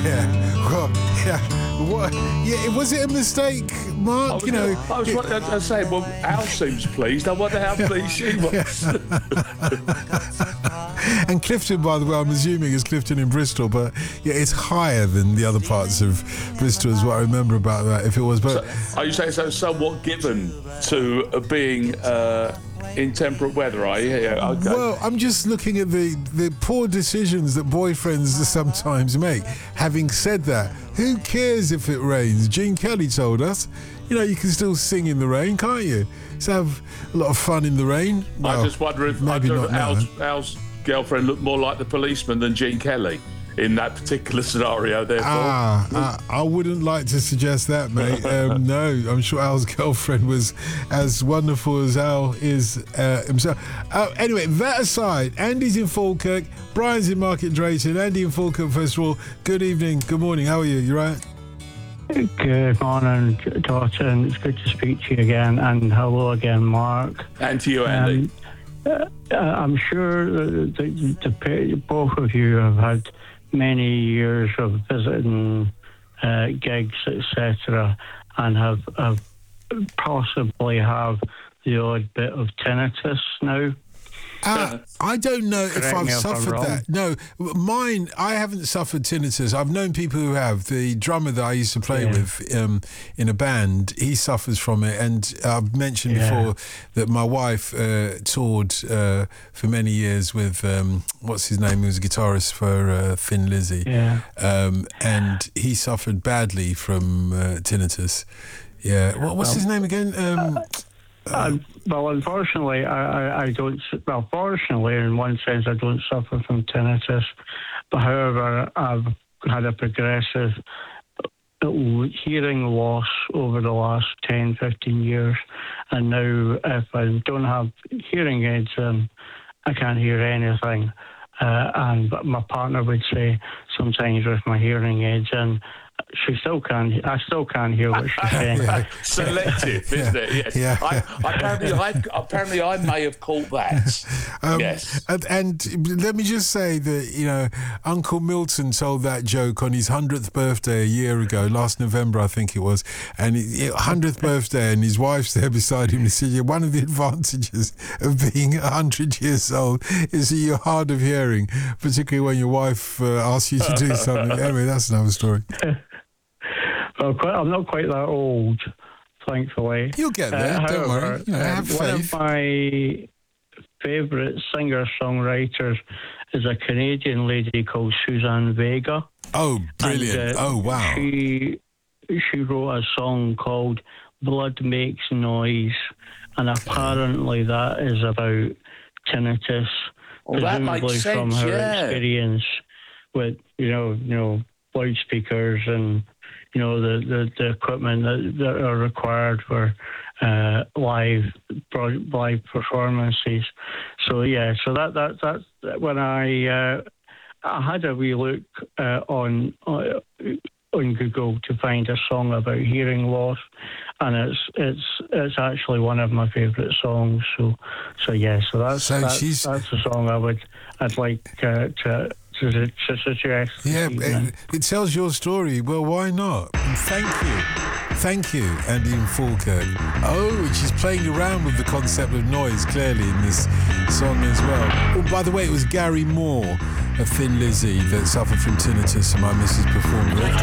Yeah. Well, yeah. What? Yeah. Was it a mistake, Mark? I was saying, well, Al seems pleased. I wonder how pleased she was. And Clifton, by the way, I'm assuming is Clifton in Bristol, but yeah, it's higher than the other parts of Bristol, is what I remember about that. If it was, but are you saying so? Somewhat given to being in temperate weather, are you? Yeah, okay. Well, I'm just looking at the poor decisions that boyfriends sometimes make. Having said that, who cares if it rains? Gene Kelly told us, you can still sing in the rain, can't you? So have a lot of fun in the rain. Well, I just wonder if Al's girlfriend looked more like the policeman than Gene Kelly in that particular scenario, therefore. I wouldn't like to suggest that, mate. No, I'm sure Al's girlfriend was as wonderful as Al is himself. Anyway, that aside, Andy's in Falkirk, Brian's in Market Drayton. Andy in Falkirk, first of all, good evening, good morning, how are you? You right? Good morning, Dalton. It's good to speak to you again, and hello again, Mark. And to you, Andy. I'm sure that both of you have had many years of visiting gigs, etc., and have possibly have the odd bit of tinnitus now. I don't know if I've suffered that. No, mine, I haven't suffered tinnitus. I've known people who have. The drummer that I used to play with in a band, he suffers from it. And I've mentioned before that my wife toured for many years with, what's his name, who was a guitarist for Thin Lizzy. Yeah. And he suffered badly from tinnitus. Yeah. What's his name again? Well, unfortunately, I don't. Well, fortunately, in one sense, I don't suffer from tinnitus. But however, I've had a progressive hearing loss over the last 10, 15 years. And now, if I don't have hearing aids in, I can't hear anything. And my partner would say sometimes with my hearing aids in, I still can't hear what she's saying. Selective, isn't it? Yes. Yeah. Apparently, I may have caught that. Yes. And let me just say that Uncle Milton told that joke on his 100th birthday a year ago, last November, I think it was, and 100th birthday, and his wife's there beside him. He said, "One of the advantages of being 100 years old is that you're hard of hearing, particularly when your wife asks you to do something." Anyway, that's another story. Well, I'm not quite that old, thankfully. You'll get there, don't worry. Have faith. One of my favourite singer-songwriters is a Canadian lady called Suzanne Vega. Oh, brilliant. And, wow. She wrote a song called Blood Makes Noise, and apparently that is about tinnitus, presumably from her experience with, loudspeakers and the equipment that are required for live performances. So that's when I had a wee look on Google to find a song about hearing loss, and it's actually one of my favourite songs. So that's the song I'd like to suggest. Yeah, it tells your story. Well, why not? And thank you, Andy in Falkirk. Oh, she's playing around with the concept of noise clearly in this song as well. Oh, by the way, it was Gary Moore of Thin Lizzy that suffered from tinnitus and my missus performed with.